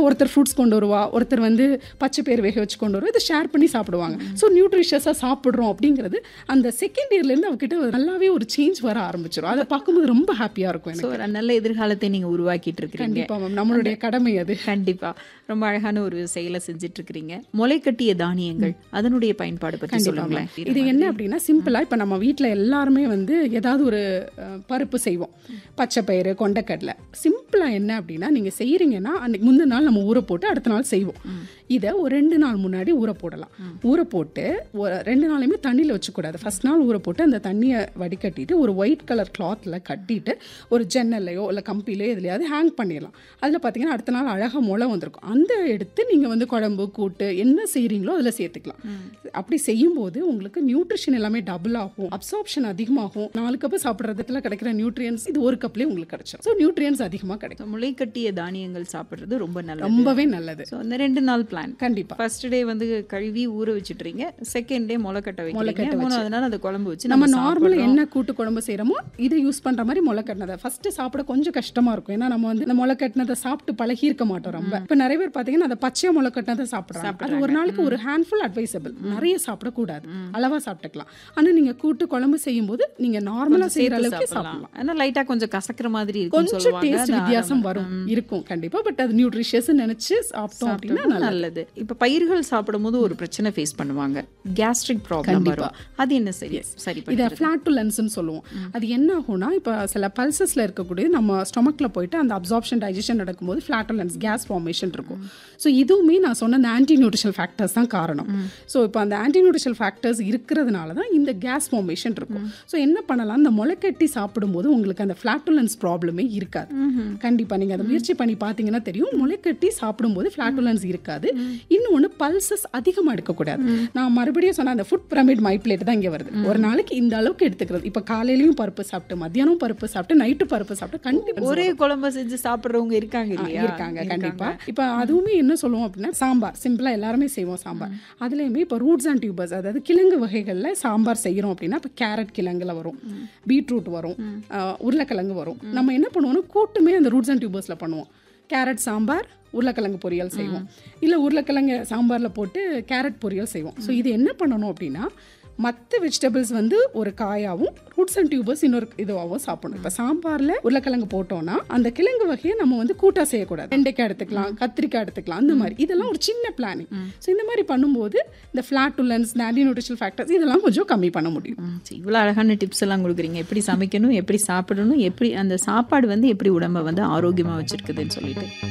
ஒருத்தர் ஃப்ரூட்ஸ் கொண்டு வருவா, ஒருத்தர் வந்து பச்சை பயிர் வேக வச்சு கொண்டு வருவா. இதை ஷேர் பண்ணி சாப்பிடுவாங்க. ஸோ நியூட்ரிஷியஸாக சாப்பிட்றோம் அப்படிங்கிறது அந்த செகண்ட் இயர்லேருந்து அவகிட்ட நல்லாவே ஒரு சேஞ்ச் வர ஆரம்பிச்சிடும். அதை பார்க்கும்போது ரொம்ப ஹாப்பியாக இருக்கும். ஸோ ஒரு நல்ல எதிர்காலத்தை நீங்கள் உருவாக்கிட்டு இருக்கிறீங்க. கண்டிப்பாக மேம், நம்மளுடைய கடமை அது. கண்டிப்பாக ரொம்ப அழகான ஒரு செயலை செஞ்சுட்டு இருக்கிறீங்க. முளைக்கட்டிய தானியங்கள் அதனுடைய பயன்பாடு பற்றி சொல்லுங்களேன். இது என்ன அப்படின்னா சிம்பிளாக இப்போ நம்ம வீட்டில் எல்லாருமே வந்து ஏதாவது ஒரு பருப்பு செய்வோம், பச்சை பயிறு, கொண்டைக்கடலை. சிம்பிளாக என்ன அப்படின்னா நீங்கள் செய்கிறீங்கன்னா அன்றைக்கி முந்தின நாள் நம்ம ஊற போட்டு அடுத்த நாள் செய்வோம். இதை ஒரு 2 நாள் முன்னாடி ஊற போடலாம். ஊற போட்டு 2 நாளையுமே தண்ணியில் வச்சுக்கூடாது. ஃபர்ஸ்ட் நாள் ஊற போட்டு அந்த தண்ணியை வடிகட்டிட்டு ஒரு ஒயிட் கலர் கிளாத்தில் கட்டிட்டு ஒரு ஜன்னல்லையோ இல்லை கம்பிலையோ எதுலையாவது ஹேங் பண்ணிடலாம். அதில் பார்த்தீங்கன்னா அடுத்த நாள் அழகாக முளை வந்திருக்கும். அந்த எடுத்து நீங்கள் வந்து குழம்பு கூட்டு என்ன செய்கிறீங்களோ அதில் சேர்த்துக்கலாம். அப்படி செய்யும்போது உங்களுக்கு நியூட்ரிஷன் எல்லாமே டபுள் ஆகும், அப்சார்ப்ஷன் அதிகமாகும். 4 கப்பு சாப்பிட்றதுல கிடைக்கிற நியூட்ரியன்ஸ் இது ஒரு கப்லேயே உங்களுக்கு கிடைச்சிடும். ஸோ நியூட்ரியன்ஸ் அதிகமாக கிடைக்கும். முளைக்கட்டிய தானியங்கள் சாப்பிட்றது ரொம்ப நல்லது, ரொம்பவே நல்லது. ஸோ அந்த 2 நாள் பிளான் கண்டிப்பா. ஃபர்ஸ்ட் டே வந்து கழுவி ஊற வச்சுட்றீங்க, செகண்ட் டே முளைக்கட்ட வைக்கிறீங்க, 3வது நாள் அந்த குழம்பு வச்சு நம்ம நார்மலாக என்ன கூட்டு குழம்பு செய்கிறோமோ இதை யூஸ் பண்ணுற மாதிரி முளைக்கட்டினதை ஃபர்ஸ்ட் சாப்பிட கொஞ்சம் கஷ்டமாக இருக்கும். ஏன்னா நம்ம வந்து இந்த முளைக்கட்டினதை சாப்பிட்டு பழகி இருக்க மாட்டோம் ரொம்ப. இப்போ நிறைய பேர் பார்த்தீங்கன்னா அதை பச்சையாக முளைக்கட்டினதை சாப்பிட்றாங்க. அது ஒரு நாளைக்கு ஒரு ஹேண்ட்ஃபுல் அட்வைசபிள், நிறைய சாப்பிடக்கூடாது, அளவாக சாப்பிட்டுக்கலாம். ஆனால் நீங்கள் கூட்டு குழம்பு செய்யும்போது நீங்கள் நார்மலாக செய்கிற அளவுக்கு சாப்பிடலாம். ஆனால் லைட்டாக கொஞ்சம் கசக்கிற மாதிரி இருக்கும், கொஞ்சம் டேஸ்ட் வித்தியாசம் வரும் இருக்கும் கண்டிப்பாக. பட் அது நியூட்ரிஷியஸ் நினச்சி சாப்பிட்டோம் அப்படின்னா நல்லது. இப்போ பயிர்கள் சாப்பிடும் போது ஒரு பிரச்சனை ஃபேஸ் பண்ணுவாங்க, கேஸ்ட்ரிக் ப்ராப்ளம் வரும். அது என்ன சரி இதை ஃபிளாட்டுலன்ஸ்னு சொல்லுவோம். அது என்ன ஆகும்னா இப்போ சில பல்சஸில் இருக்கக்கூடிய நம்ம ஸ்டொமக்கில் போயிட்டு அந்த அப்சார்ப்ஷன் டைஜஷன் நடக்கும்போது ஃபிளாட்டுலன்ஸ் கேஸ் ஃபார்மேஷன் இருக்கும். ஸோ இதுவுமே நான் சொன்ன அந்த ஆன்டி நியூட்ரிஷனல் ஃபேக்டர்ஸ் தான் காரணம். ஸோ இப்போ அந்த ஆன்டி நியூட்ரிஷனல் ஃபேக்டர்ஸ் இருக்கிறதுனால தான் இந்த கேஸ் ஃபார்மேஷன் இருக்கும். ஸோ என்ன பண்ணலாம், இந்த முளைக்கட்டி சாப்பிடும்போது உங்களுக்கு அந்த ஃபிளாட்டுலன்ஸ் ப்ராப்ளமே இருக்காது. கண்டிப்பாக நீங்கள் அதை முயற்சி பண்ணி பார்த்தீங்கன்னா தெரியும். முளைக்கட்டி சாப்பிடும்போது ஃபிளாட்டுலன்ஸ் இருக்காது. இன்னொன்று பல்சஸ் அதிகமாக எடுக்கக்கூடாது. நான் மறுபடியும் சொன்ன அந்த ஃபுட் பிரமிட் மை பிளேட் தான் இங்கே வருது. ஒரு நாளைக்கு இந்த அளவுக்கு எடுத்துக்கிறது. இப்போ காலையிலையும் பருப்பு சாப்பிட்டு, மத்தியானம் பருப்பு சாப்பிட்டு, நைட்டு பருப்பு சாப்பிட்டு, கண்டிப்பாக ஒரே குழம்பு செஞ்சு சாப்பிட்றவங்க இருக்காங்க இல்லையா? இருக்காங்க கண்டிப்பாக. இப்போ அதுவுமே என்ன சொல்லுவோம் அப்படின்னா சாம்பார் சிம்பிளாக எல்லாருமே செய்வோம் சாம்பார். அதுலேயுமே இப்போ ரூட்ஸ் அண்ட் டியூபர்ஸ் அதாவது கிழங்கு வகைகளில் சாம்பார் செய்கிறோம் அப்படின்னா இப்போ கேரட் கிழங்குல வரும், பீட்ரூட் வரும், உருளைக்கிழங்கு வரும். நம்ம என்ன பண்ணுவோம்னா கூட்டுமே அந்த ரூட்ஸ் அண்ட் டியூபர்ஸில் பண்ணுவோம். கேரட் சாம்பார், உருளைக்கிழங்கு பொரியல் செய்வோம், இல்லை உருளைக்கிழங்கு சாம்பாரில் போட்டு கேரட் பொரியல் செய்வோம். ஸோ இது என்ன பண்ணணும் அப்படின்னா மற்ற வெஜிடபிள்ஸ் வந்து ஒரு காயாகவும் ரூட்ஸ் அண்ட் டியூபர்ஸ் இன்னொரு இதுவாகவும் சாப்பிடணும். இப்போ சாம்பாரில் உருளைக்கிழங்கு போட்டோம்னா அந்த கிழங்கு வகையை நம்ம வந்து கூட்டாக செய்யக்கூடாது. வெண்டைக்காய் எடுத்துக்கலாம், கத்திரிக்காய் எடுத்துக்கலாம், அந்த மாதிரி இதெல்லாம் ஒரு சின்ன பிளானிங். ஸோ இந்த மாதிரி பண்ணும்போது இந்த ஃபிளாட்டுலன்ஸ், ஆன்டி நியூட்ரிஷனல் ஃபேக்டர்ஸ் இதெல்லாம் கொஞ்சம் கம்மி பண்ண முடியும். இவ்வளோ அழகான டிப்ஸ் எல்லாம் கொடுக்குறீங்க, எப்படி சமைக்கணும், எப்படி சாப்பிடணும், எப்படி அந்த சாப்பாடு வந்து எப்படி உடம்பை வந்து ஆரோக்கியமாக வச்சுருக்குதுன்னு சொல்லிட்டு.